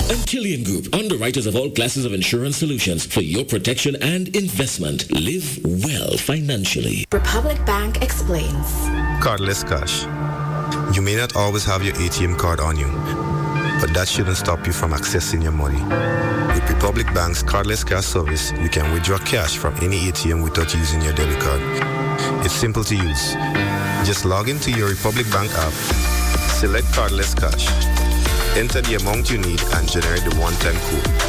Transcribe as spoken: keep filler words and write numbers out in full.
And Killian Group, underwriters of all classes of insurance solutions for your protection and investment. Live well financially. Republic Bank explains. Cardless cash. You may not always have your A T M card on you, but that shouldn't stop you from accessing your money. With Republic Bank's cardless cash service, you can withdraw cash from any A T M without using your debit card. It's simple to use. Just log into your Republic Bank app, select cardless cash, enter the amount you need, and generate the one-time code.